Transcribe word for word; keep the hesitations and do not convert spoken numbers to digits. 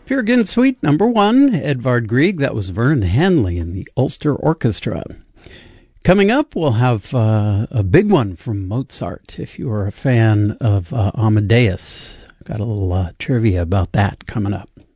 Peer Gynt Suite number one, Edvard Grieg. That was Vernon Hanley and the Ulster Orchestra. Coming up, we'll have uh, a big one from Mozart. If you are a fan of uh, Amadeus, got a little uh, trivia about that coming up.